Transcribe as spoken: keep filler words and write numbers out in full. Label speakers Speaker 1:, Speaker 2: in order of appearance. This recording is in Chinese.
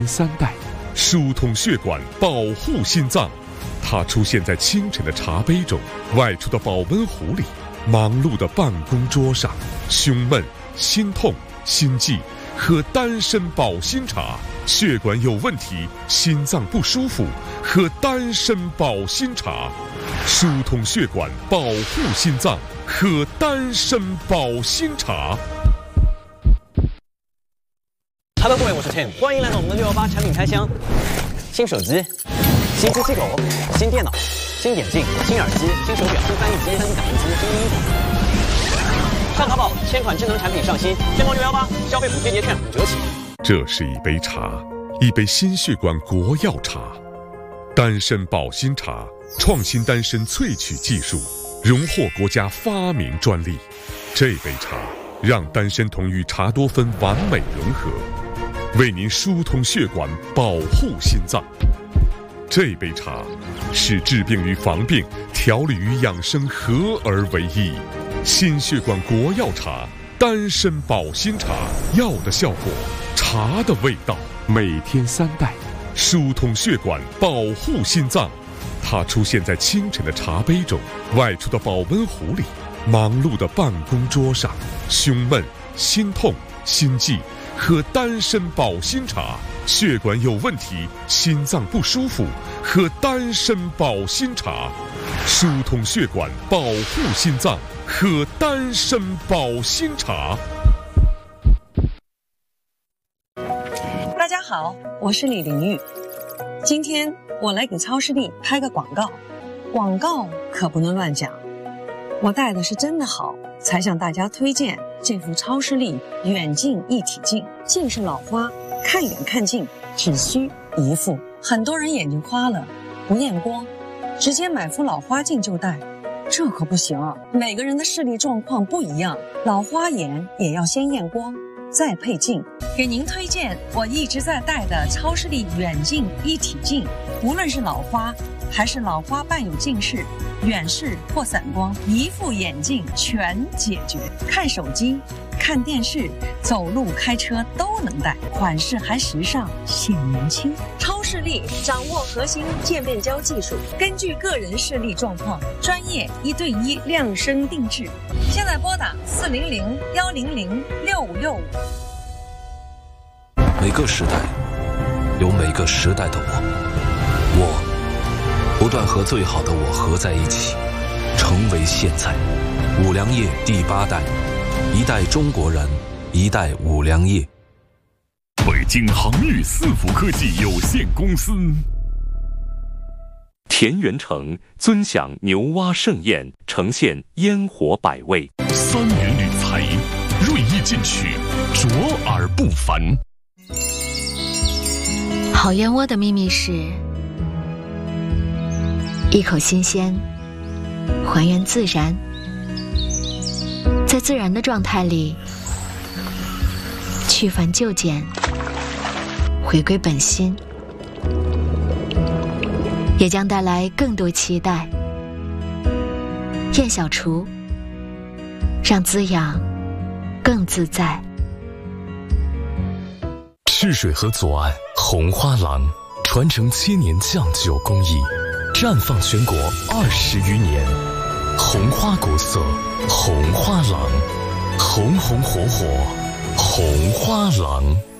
Speaker 1: 三代，疏通血管，保护心脏。它出现在清晨的茶杯中，外出的保温壶里，忙碌的办公桌上，胸闷、心痛、心悸，喝丹参保心茶。血管有问题，心脏不舒服，喝丹参保心茶，疏通血管，保护心脏，喝丹参保心茶。
Speaker 2: Hello， 各位，我是 Tim， 欢迎来到我们的六一八产品开箱。新手机、新机器狗、新电脑、新眼镜、新耳机、新手表、新翻译机、新打印机、新衣服。上淘宝，千款智能产品上新，天猫六一八消费补贴节券五折起。
Speaker 1: 这是一杯茶，一杯心血管国药茶，丹参保心茶，创新丹参萃取技术，荣获国家发明专利。这杯茶让丹参酮与茶多酚完美融合，为您疏通血管，保护心脏。这杯茶是治病与防病、调理与养生合而为一。心血管国药茶，丹参保心茶，药的效果，茶的味道。每天三代，疏通血管，保护心脏。它出现在清晨的茶杯中，外出的保温壶里，忙碌的办公桌上，胸闷、心痛、心悸，喝丹参保心茶。血管有问题，心脏不舒服，喝丹参保心茶，疏通血管，保护心脏，喝丹参保心茶。
Speaker 3: 大家好，我是李玲玉。今天我来给超视力拍个广告，广告可不能乱讲。我戴的是真的好，才向大家推荐这副超视力远近一体镜。近视老花，看远看近只需一副。很多人眼睛花了不验光，直接买副老花镜就戴，这可不行啊！每个人的视力状况不一样，老花眼也要先验光再配镜。给您推荐我一直在戴的超视力远近一体镜，无论是老花还是老花伴有近视、远视或散光，一副眼镜全解决。看手机、看电视、走路、开车都能戴，款式还时尚显年轻。超视力掌握核心渐变焦技术，根据个人视力状况，专业一对一量身定制。现在拨打四零零幺零零六五六五。
Speaker 4: 每个时代有每个时代的我，我不断和最好的我合在一起，成为现在。五粮液第八代，一代中国人，一代五粮液。
Speaker 5: 北京航域四福科技有限公司。田园城尊享牛蛙盛宴，呈现烟火百味。三元铝材，锐意进取，卓而不凡。
Speaker 6: 好燕窝的秘密是一口新鲜，还原自然，在自然的状态里去繁就简，回归本心，也将带来更多期待。燕小厨，让滋养更自在。
Speaker 5: 赤水河左岸红花廊，传承千年酱酒工艺，绽放全国二十余年。红花古色，红花廊，红红火火，红花廊。